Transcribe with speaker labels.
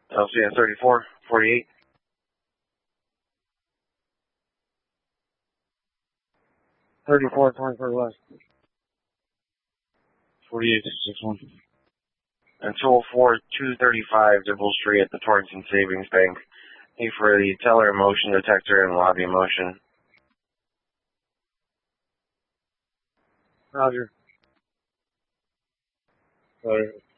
Speaker 1: LCS 3448.
Speaker 2: 3424 West.
Speaker 3: 4861.
Speaker 1: And toll 4235 Dibble Street at the Torrington Savings Bank. Need for the teller motion detector and lobby motion.
Speaker 2: Roger.
Speaker 3: Sorry.